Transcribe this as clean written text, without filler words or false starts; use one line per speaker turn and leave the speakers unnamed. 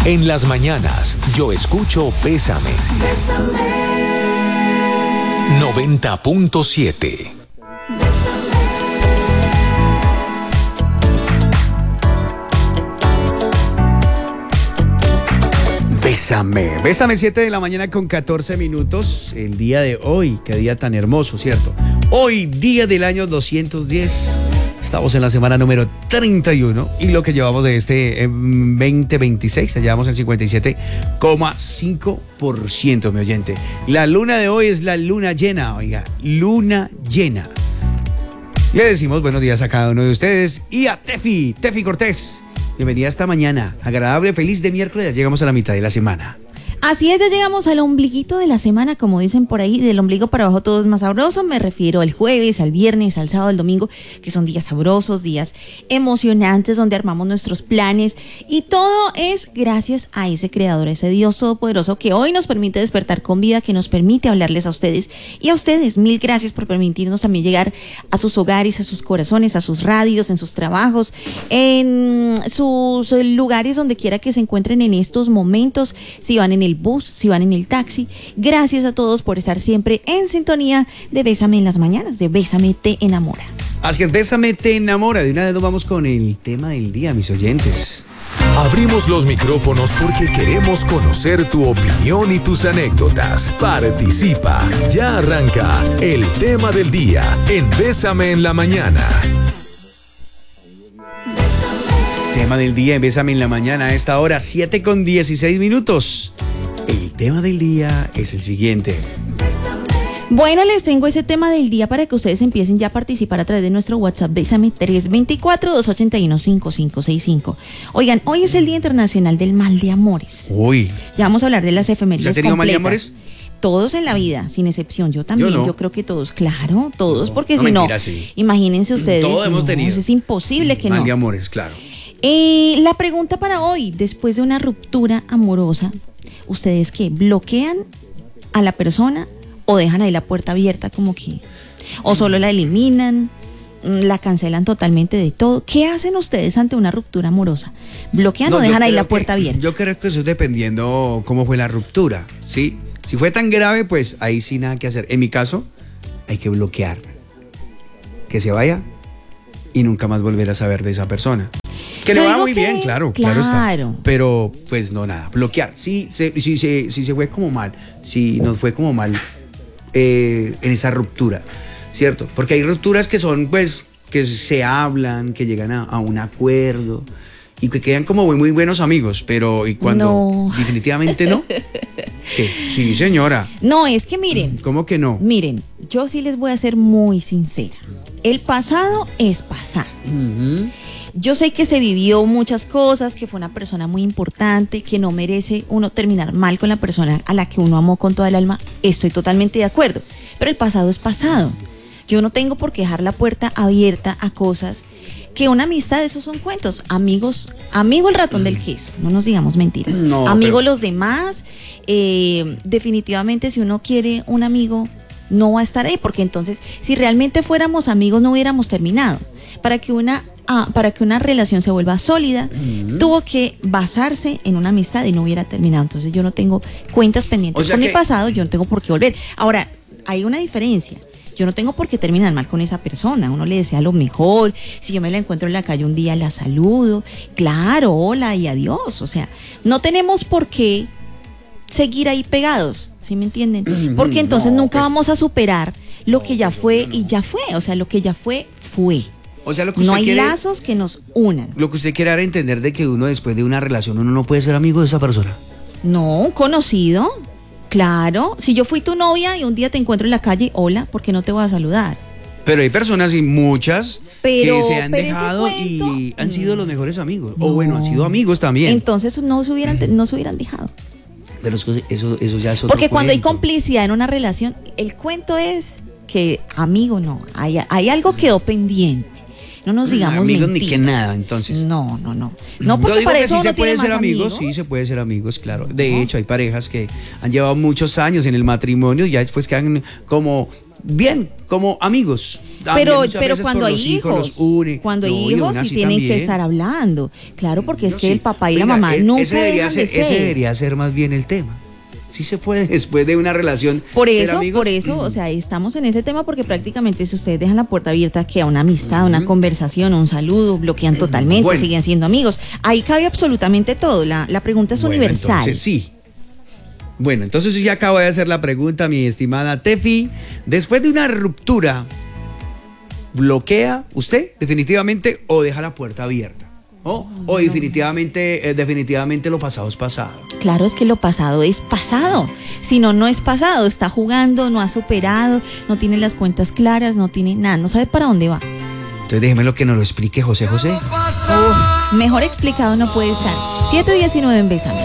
En las mañanas, yo escucho Bésame. 90.7.
Bésame 7 de la mañana con 14 minutos. El día de hoy, qué día tan hermoso, ¿cierto? Hoy, día del año 210. Estamos en la semana número 31 y lo que llevamos de este 2026, ya llevamos el 57,5%, mi oyente. La luna de hoy es la luna llena, oiga, luna llena. Le decimos buenos días a cada uno de ustedes y a Tefi Cortés. Bienvenida esta mañana, agradable, feliz de miércoles, ya llegamos a la mitad de la semana.
Así es, ya llegamos al ombliguito de la semana, como dicen por ahí, del ombligo para abajo todo es más sabroso. Me refiero al jueves, al viernes, al sábado, al domingo, que son días sabrosos, días emocionantes, donde armamos nuestros planes. Y todo es gracias a ese creador, ese Dios todopoderoso que hoy nos permite despertar con vida, que nos permite hablarles a ustedes. Y a ustedes, mil gracias por permitirnos también llegar a sus hogares, a sus corazones, a sus radios, en sus trabajos, en sus lugares donde quiera que se encuentren en estos momentos, si van en el bus, si van en el taxi. Gracias a todos por estar siempre en sintonía de Bésame en las mañanas, de Bésame te enamora.
Así que Bésame te enamora. De una vez nos vamos con el tema del día, mis oyentes.
Abrimos los micrófonos porque queremos conocer tu opinión y tus anécdotas. Participa. Ya arranca el tema del día en Bésame en la mañana.
Tema del día en Bésame en la mañana a esta hora, 7:16. El tema del día es el siguiente.
Bueno, les tengo ese tema del día para que ustedes empiecen ya a participar a través de nuestro WhatsApp Bésame 324-281-5565. Oigan, hoy es el Día Internacional del Mal de Amores.
Uy.
Ya vamos a hablar de las efemérides.
¿Ya has tenido
completas.
mal de amores?
Todos en la vida, sin excepción. Yo también,
Yo no.
yo creo que todos, claro, todos, porque
no,
si
mentira,
no,
sí.
Imagínense ustedes.
Todos hemos tenido.
Es imposible que
mal
no.
de amores, claro.
La pregunta para hoy, después de una ruptura amorosa, ¿ustedes qué? ¿Bloquean a la persona o dejan ahí la puerta abierta como que? ¿O solo la eliminan? ¿La cancelan totalmente de todo? ¿Qué hacen ustedes ante una ruptura amorosa? ¿Bloquean o dejan ahí la puerta abierta?
Yo creo que eso es dependiendo cómo fue la ruptura, ¿sí? Si fue tan grave, pues ahí sí nada que hacer. En mi caso, hay que bloquear. Que se vaya y nunca más volver a saber de esa persona. Que le va muy bien, claro está. Pero, pues no, nada, bloquear. Si se fue como mal, si nos fue como mal en esa ruptura, ¿cierto? Porque hay rupturas que son, pues, que se hablan, que llegan a un acuerdo y que quedan como muy, muy buenos amigos, pero ¿y cuando
no.
definitivamente no? ¿Qué? Sí, señora.
No, es que miren.
¿Cómo que no?
Miren, yo sí les voy a ser muy sincera. El pasado es pasado.
Uh-huh.
Yo sé que se vivió muchas cosas, que fue una persona muy importante, que no merece uno terminar mal con la persona a la que uno amó con toda el alma. Estoy totalmente de acuerdo, pero el pasado es pasado. Yo no tengo por qué dejar la puerta abierta a cosas que una amistad, esos son cuentos. Amigos, amigo el ratón del queso, no nos digamos mentiras.
No,
amigo
pero...
los demás, definitivamente si uno quiere un amigo, no va a estar ahí, porque entonces si realmente fuéramos amigos no hubiéramos terminado. Para que una relación se vuelva sólida, tuvo que basarse en una amistad y no hubiera terminado. Entonces yo no tengo cuentas pendientes con mi pasado, yo no tengo por qué volver. Ahora, hay una diferencia. Yo no tengo por qué terminar mal con esa persona. Uno le desea lo mejor. Si yo me la encuentro en la calle un día, la saludo. Claro, hola y adiós. O sea, no tenemos por qué seguir ahí pegados, ¿sí me entienden? Porque entonces nunca vamos a superar lo que ya fue y ya fue. O sea, lo que ya fue, fue.
O sea, lo que usted
no hay
quiere,
lazos que nos unan.
Lo que usted quiere dar a entender de que uno después de una relación, uno no puede ser amigo de esa persona.
No, un conocido. Claro, si yo fui tu novia y un día te encuentro en la calle, hola, ¿por qué no te voy a saludar?
Pero hay personas y muchas que se han
pero
dejado
cuento,
y han sido los mejores amigos.
No.
O bueno, han sido amigos también.
Entonces no se hubieran dejado.
Pero eso ya es otro
Porque cuando hay
cuento.
complicidad en una relación, el cuento es que amigo no, hay algo quedó pendiente. No nos digamos
amigos
mentiras.
ni que nada, entonces.
No, porque para eso
sí
uno
se puede
tiene
ser
más
amigos, sí se puede ser amigos, claro. De hecho, hay parejas que han llevado muchos años en el matrimonio y ya después quedan como bien, como amigos.
Pero
Muchas veces
cuando
por
hay
los
hijos,
los une.
cuando hay
No, y
hijos
aún
sí
así
tienen que
también.
estar hablando. Claro, porque es
Yo
que
sí.
el papá y la
Oiga,
mamá nunca
ese debería
dejan de
ser, ese
ser.
debería ser más bien el tema. Sí se puede después de una relación.
Por
ser
eso,
amigos.
o sea, estamos en ese tema porque prácticamente si ustedes dejan la puerta abierta que a una amistad, una conversación, un saludo, bloquean totalmente,
Bueno.
siguen siendo amigos. Ahí cabe absolutamente todo. La pregunta es
Bueno,
universal.
Entonces, sí. Bueno, entonces ya acabo de hacer la pregunta, mi estimada Tefi. Después de una ruptura, ¿bloquea usted definitivamente o deja la puerta abierta? O definitivamente lo pasado es pasado.
Claro, es que lo pasado es pasado. Si no, no es pasado. Está jugando, no ha superado, no tiene las cuentas claras, no tiene nada, no sabe para dónde va.
Entonces déjeme lo que nos lo explique José José.
Mejor explicado no puede estar. 7:19 en Bésame.